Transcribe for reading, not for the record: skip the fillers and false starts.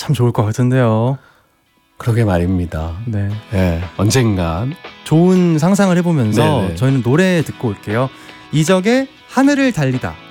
참 좋을 것 같은데요. 그러게 말입니다. 네. 예, 언젠간. 좋은 상상을 해보면서 네네. 저희는 노래 듣고 올게요. 이적의 하늘을 달리다.